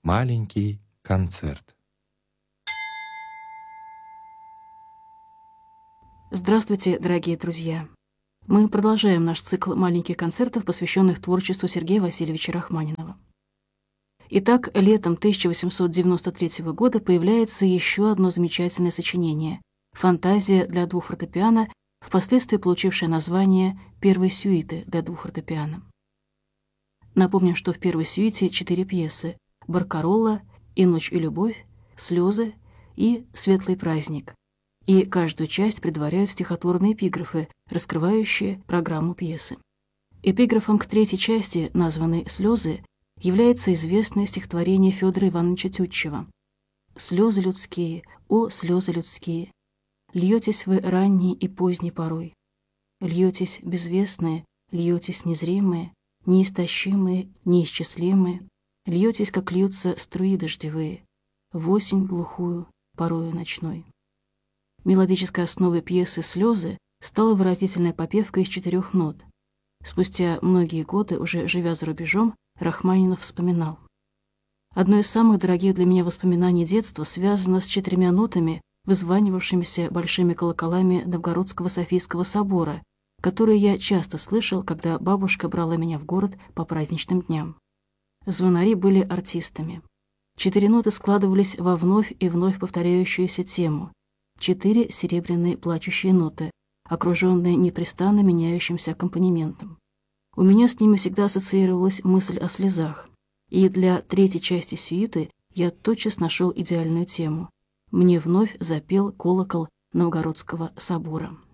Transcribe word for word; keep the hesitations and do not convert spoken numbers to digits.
Маленький концерт. Здравствуйте, дорогие друзья! Мы продолжаем наш цикл маленьких концертов, посвященных творчеству Сергея Васильевича Рахманинова. Итак, летом тысяча восемьсот девяносто третьего года появляется еще одно замечательное сочинение «Фантазия для двух фортепиано», впоследствии получившее название «Первой сюиты для двух фортепиано». Напомним, что в первой сюите четыре пьесы «Баркаролла», «И ночь, и любовь», «Слезы» и «Светлый праздник». И каждую часть предваряют стихотворные эпиграфы, раскрывающие программу пьесы. Эпиграфом к третьей части, названной «Слезы», является известное стихотворение Федора Ивановича Тютчева. «Слезы людские, о, слезы людские, льетесь вы ранней и поздней порой, льетесь безвестные, льетесь незримые, неистощимые, неисчислимые, льетесь, как льются струи дождевые, в осень глухую, порою ночной». Мелодической основой пьесы «Слезы» стала выразительная попевка из четырех нот. Спустя многие годы, уже живя за рубежом, Рахманинов вспоминал: «Одно из самых дорогих для меня воспоминаний детства связано с четырьмя нотами, вызванивавшимися большими колоколами Новгородского Софийского собора, которые я часто слышал, когда бабушка брала меня в город по праздничным дням. Звонари были артистами. Четыре ноты складывались во вновь и вновь повторяющуюся тему. Четыре серебряные плачущие ноты, окруженные непрестанно меняющимся аккомпанементом. У меня с ними всегда ассоциировалась мысль о слезах, и для третьей части сюиты я тотчас нашел идеальную тему. Мне вновь запел колокол Новгородского собора».